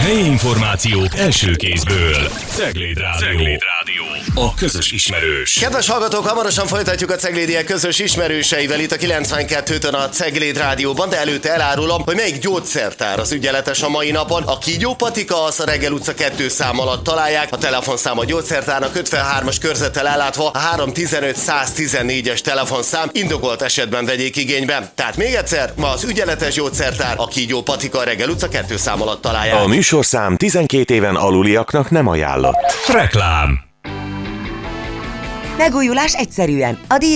Helyi információk első kézből. Cegléd Rádió. A közös ismerős. Kedves hallgatók, hamarosan folytatjuk a Ceglédiek közös ismerőseivel itt a 92-től a Cegléd Rádióban, de előtte elárulom, hogy melyik gyógyszertár az ügyeletes a mai napon. A Kígyó Patika, az a Reggel utca 2 szám alatt találják. A telefonszám a gyógyszertárnak 53-as körzettel ellátva, a 315-114-es telefonszám, indokolt esetben vegyék igénybe. Tehát még egyszer, ma az ügyeletes gyógyszertár, a Kígyó Patika, a Reggel utca 2 szám alatt találják. A műsorszám 12 éven aluliaknak nem ajánlott. Reklám. Megújulás egyszerűen. A